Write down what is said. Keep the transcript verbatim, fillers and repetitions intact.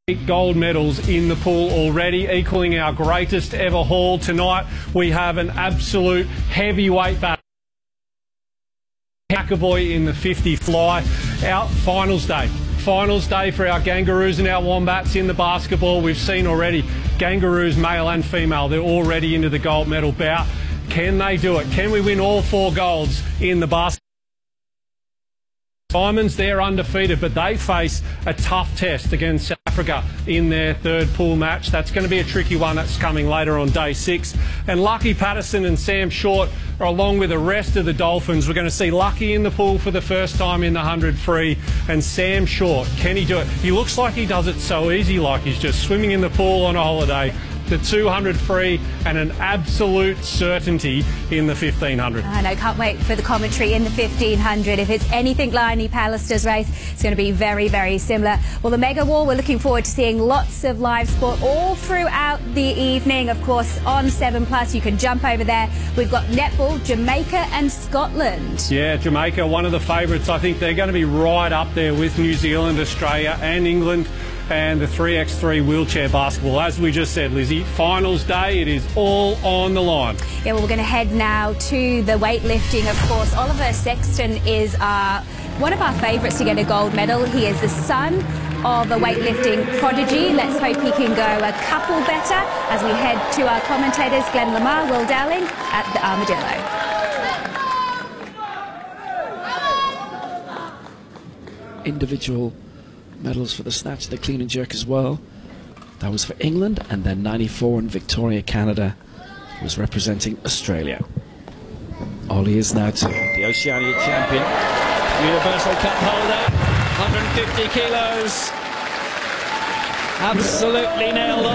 Eight gold medals in the pool already, equaling our greatest ever haul. Tonight we have an absolute heavyweight battle. McAvoy in the fifty fly. Our finals day. Finals day for our Kangaroos and our Wombats in the basketball. We've seen already Kangaroos, male and female, they're already into the gold medal bout. Can they do it? Can we win all four golds in the basketball? Diamonds, they're undefeated, but they face a tough test against South Africa in their third pool match. That's going to be a tricky one. That's coming later on day six. And Lucky Patterson and Sam Short are along with the rest of the Dolphins. We're going to see Lucky in the pool for the first time in the one hundred free. And Sam Short, can he do it? He looks like he does it so easy, like he's just swimming in the pool on a holiday. The two hundred free and an absolute certainty in the fifteen hundred. I know, can't wait for the commentary in the fifteen hundred. If it's anything like Lainie Pallister's race, it's going to be very, very similar. Well, the Mega Wall, we're looking forward to seeing lots of live sport all throughout the evening. Of course, on seven plus, you can jump over there. We've got netball, Jamaica and Scotland. Yeah, Jamaica, one of the favourites. I think they're going to be right up there with New Zealand, Australia and England. And the three by three wheelchair basketball. As we just said, Lizzie, finals day, it is all on the line. Yeah, well, we're going to head now to the weightlifting, of course. Oliver Sexton is our, one of our favourites to get a gold medal. He is the son of a weightlifting prodigy. Let's hope he can go a couple better as we head to our commentators, Glenn Lamar, Will Dowling at the Armadillo. Individual medals for the snatch, the clean and jerk as well. That was for England, and then ninety-four in Victoria, Canada was representing Australia. Ollie is now to the Oceania champion, Universal Cup holder, one hundred fifty kilos, absolutely nailed on.